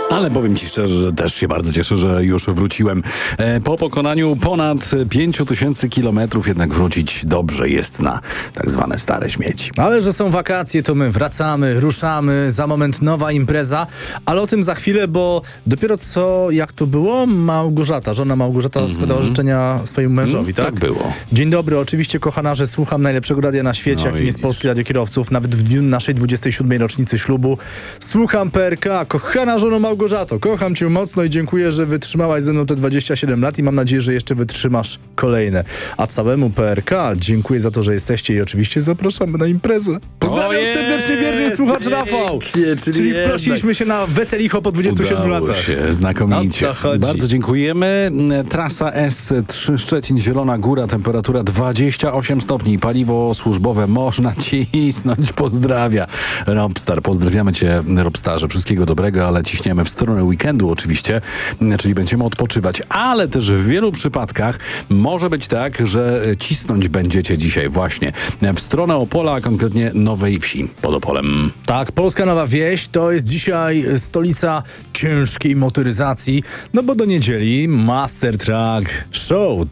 Ale powiem ci szczerze, że też się bardzo cieszę, że już wróciłem. Po pokonaniu ponad 5000 kilometrów jednak wrócić dobrze jest na tak zwane stare śmieci. Ale że są wakacje, to my wracamy, ruszamy, za moment nowa impreza, ale o tym za chwilę, bo dopiero co, jak to było, żona Małgorzata składała życzenia swojemu mężowi, tak? Tak było. Dzień dobry, oczywiście kochana, że słucham najlepszego radia na świecie, No jakim jest widzisz. Polskie Radio Kierowców, nawet w dniu naszej 27. rocznicy ślubu. Słucham PRK, kochana żono Małgorzato, kocham cię mocno i dziękuję, że wytrzymałaś ze mną te 27 lat i mam nadzieję, że jeszcze wytrzymasz kolejne. A całemu PRK dziękuję za to, że jesteście i oczywiście zapraszamy na imprezę. Pozdrawiam serdecznie, wierny słuchacz Rafał. Czyli wprosiliśmy się na weselicho po 27 Udało latach. się, znakomicie. O co chodzi? Bardzo dziękujemy. Trasa S3 Szczecin, Zielona Góra, temperatura 28 stopni, paliwo służbowe można cisnąć. Pozdrawia Robstar. Pozdrawiamy cię, Robstarze. Wszystkiego dobrego, ale ciśniemy w stronę weekendu oczywiście, czyli będziemy odpoczywać, ale też w wielu przypadkach może być tak, że cisnąć będziecie dzisiaj właśnie w stronę Opola, a konkretnie Nowej Wsi pod Opolem. Tak, Polska Nowa Wieś to jest dzisiaj stolica ciężkiej motoryzacji, no bo do niedzieli Master Truck Show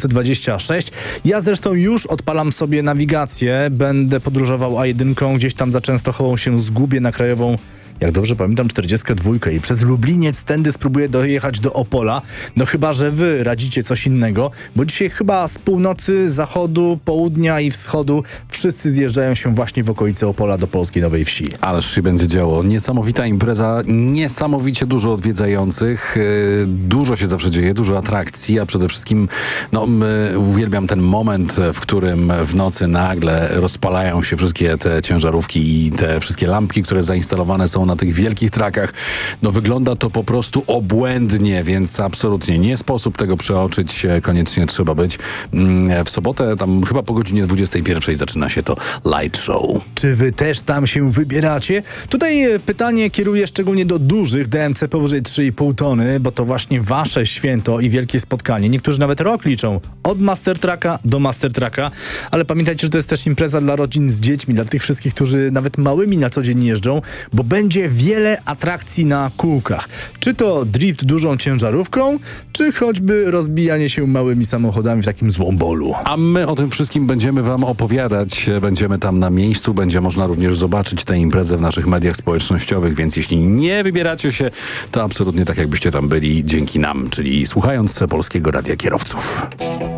2026. Ja zresztą już odpalam sobie nawigację, będę podróżował A1, gdzieś tam za Częstochową się zgubię na krajową, jak dobrze pamiętam, 42 i przez Lubliniec tędy spróbuję dojechać do Opola. No chyba, że wy radzicie coś innego, bo dzisiaj chyba z północy, zachodu, południa i wschodu wszyscy zjeżdżają się właśnie w okolice Opola do Polskiej Nowej Wsi. Ależ się będzie działo. Niesamowita impreza, niesamowicie dużo odwiedzających, dużo się zawsze dzieje, dużo atrakcji, a przede wszystkim uwielbiam ten moment, w którym w nocy nagle rozpalają się wszystkie te ciężarówki i te wszystkie lampki, które zainstalowane są na tych wielkich trakach. No wygląda to po prostu obłędnie, więc absolutnie nie sposób tego przeoczyć, koniecznie trzeba być. W sobotę, tam chyba po godzinie 21 zaczyna się to light show. Czy wy też tam się wybieracie? Tutaj pytanie kieruję szczególnie do dużych DMC powyżej 3,5 tony, bo to właśnie wasze święto i wielkie spotkanie. Niektórzy nawet rok liczą od Master Trucka do Master Trucka, ale pamiętajcie, że to jest też impreza dla rodzin z dziećmi, dla tych wszystkich, którzy nawet małymi na co dzień jeżdżą, bo będzie wiele atrakcji na kółkach. Czy to drift dużą ciężarówką, czy choćby rozbijanie się małymi samochodami w takim złombolu. A my o tym wszystkim będziemy wam opowiadać. Będziemy tam na miejscu, będzie można również zobaczyć tę imprezę w naszych mediach społecznościowych, więc jeśli nie wybieracie się, to absolutnie tak jakbyście tam byli dzięki nam, czyli słuchając Polskiego Radia Kierowców.